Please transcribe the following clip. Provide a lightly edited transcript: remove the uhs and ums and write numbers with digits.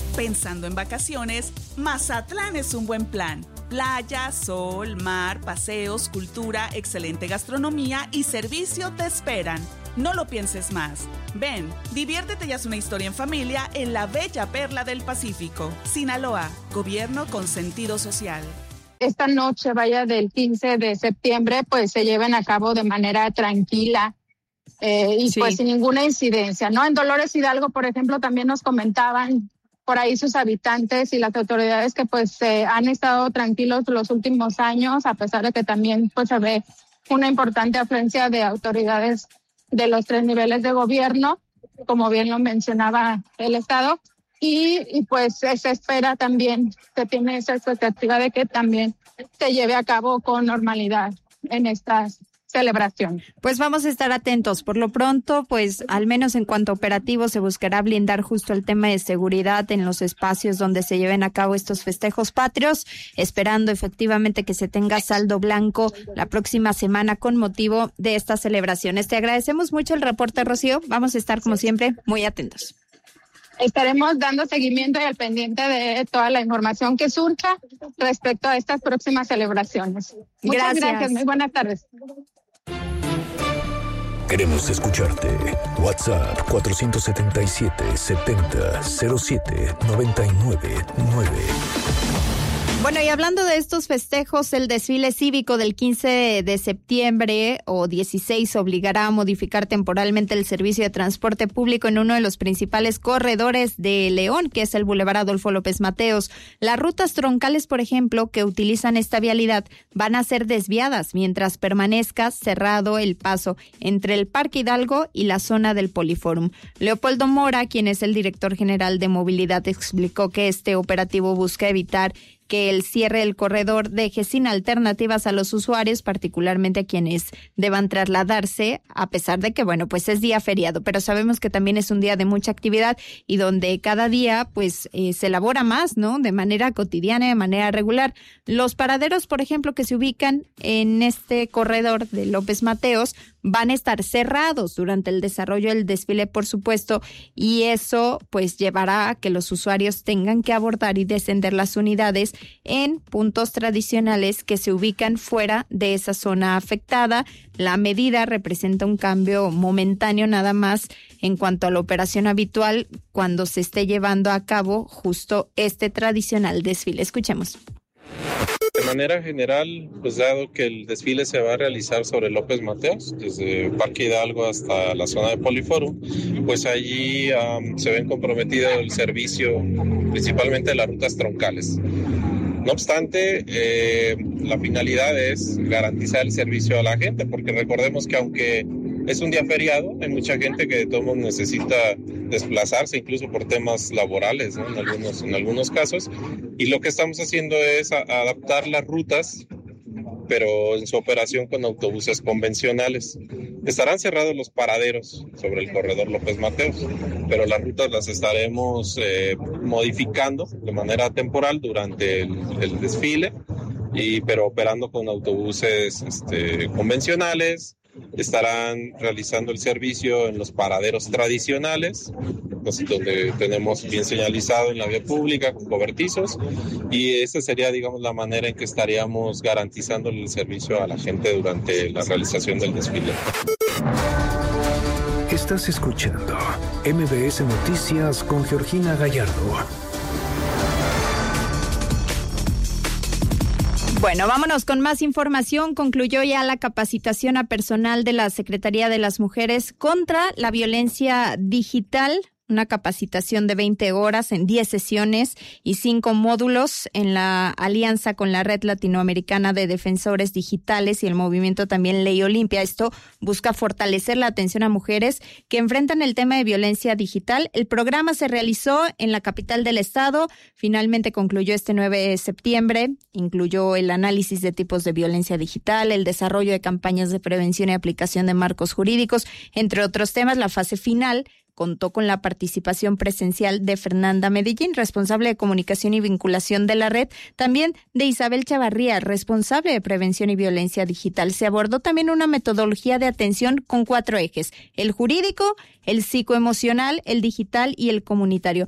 Pensando en vacaciones, Mazatlán es un buen plan. Playa, sol, mar, paseos, cultura, excelente gastronomía y servicio te esperan. No lo pienses más. Ven, diviértete y haz una historia en familia en la bella perla del Pacífico. Sinaloa, gobierno con sentido social. Esta noche, del 15 de septiembre, pues se lleven a cabo de manera tranquila pues sin ninguna incidencia, ¿no? En Dolores Hidalgo, por ejemplo, también nos comentaban por ahí sus habitantes y las autoridades que pues han estado tranquilos los últimos años, a pesar de que también pues se ve una importante afluencia de autoridades de los 3 niveles de gobierno, como bien lo mencionaba el Estado, y pues se espera también, se tiene esa expectativa de que también se lleve a cabo con normalidad en estas celebración. Pues vamos a estar atentos. Por lo pronto, pues al menos en cuanto a operativos, se buscará blindar justo el tema de seguridad en los espacios donde se lleven a cabo estos festejos patrios, esperando efectivamente que se tenga saldo blanco la próxima semana con motivo de estas celebraciones. Te agradecemos mucho el reporte, Rocío. Vamos a estar, como siempre, muy atentos. Estaremos dando seguimiento y al pendiente de toda la información que surja respecto a estas próximas celebraciones. Muchas gracias. Muy buenas tardes. Queremos escucharte. WhatsApp 477-70-07-99-9. Bueno, y hablando de estos festejos, el desfile cívico del 15 de septiembre o 16 obligará a modificar temporalmente el servicio de transporte público en uno de los principales corredores de León, que es el Boulevard Adolfo López Mateos. Las rutas troncales, por ejemplo, que utilizan esta vialidad, van a ser desviadas mientras permanezca cerrado el paso entre el Parque Hidalgo y la zona del Poliforum. Leopoldo Mora, quien es el director general de movilidad, explicó que este operativo busca evitar que el cierre del corredor deje sin alternativas a los usuarios, particularmente a quienes deban trasladarse, a pesar de que, bueno, pues es día feriado, pero sabemos que también es un día de mucha actividad y donde cada día, pues, se elabora más, ¿no? De manera cotidiana, de manera regular. Los paraderos, por ejemplo, que se ubican en este corredor de López Mateos, van a estar cerrados durante el desarrollo del desfile, por supuesto, y eso pues llevará a que los usuarios tengan que abordar y descender las unidades en puntos tradicionales que se ubican fuera de esa zona afectada. La medida representa un cambio momentáneo nada más en cuanto a la operación habitual cuando se esté llevando a cabo justo este tradicional desfile. Escuchemos. De manera general, pues dado que el desfile se va a realizar sobre López Mateos, desde Parque Hidalgo hasta la zona de Poliforum, pues allí se ven comprometido el servicio, principalmente de las rutas troncales. No obstante, la finalidad es garantizar el servicio a la gente, porque recordemos que aunque es un día feriado, hay mucha gente que de todos modos necesita desplazarse, incluso por temas laborales, ¿no? En algunos casos. Y lo que estamos haciendo es adaptar las rutas, pero en su operación con autobuses convencionales. Estarán cerrados los paraderos sobre el corredor López Mateos, pero las rutas las estaremos modificando de manera temporal durante el desfile, pero operando con autobuses convencionales. Estarán realizando el servicio en los paraderos tradicionales, donde tenemos bien señalizado en la vía pública con cobertizos, y esa sería, digamos, la manera en que estaríamos garantizando el servicio a la gente durante la realización del desfile. Estás escuchando MBS Noticias con Georgina Gallardo. Bueno, vámonos con más información. Concluyó ya la capacitación a personal de la Secretaría de las Mujeres contra la violencia digital. Una capacitación de 20 horas en 10 sesiones y 5 módulos en la alianza con la Red Latinoamericana de Defensores Digitales y el movimiento también Ley Olimpia. Esto busca fortalecer la atención a mujeres que enfrentan el tema de violencia digital. El programa se realizó en la capital del estado. Finalmente concluyó este 9 de septiembre. Incluyó el análisis de tipos de violencia digital, el desarrollo de campañas de prevención y aplicación de marcos jurídicos, entre otros temas. La fase final contó con la participación presencial de Fernanda Medellín, responsable de comunicación y vinculación de la red, también de Isabel Chavarría, responsable de prevención y violencia digital. Se abordó también una metodología de atención con 4 ejes: el jurídico, el psicoemocional, el digital y el comunitario.